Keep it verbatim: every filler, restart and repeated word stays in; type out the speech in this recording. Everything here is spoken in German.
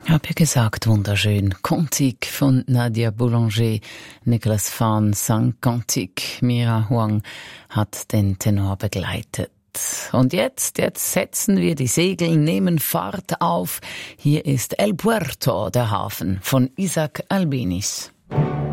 Hab ja gesagt, wunderschön. Cantique von Nadia Boulanger, Nicolas Fan sang Cantique, Mira Huang hat den Tenor begleitet. Und jetzt, jetzt setzen wir die Segel, nehmen Fahrt auf. Hier ist El Puerto, der Hafen von Isaac Albéniz.